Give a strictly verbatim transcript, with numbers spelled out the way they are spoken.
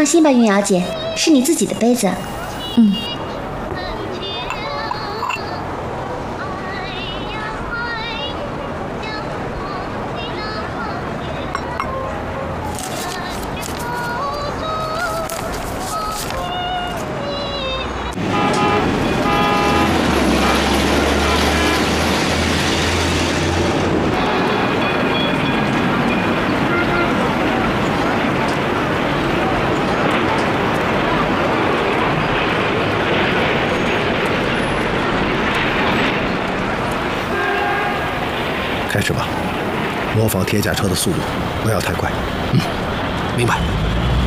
心吧，云瑶姐，是你自己的杯子。嗯。 开始吧，模仿铁甲车的速度不要太快。 嗯，明白。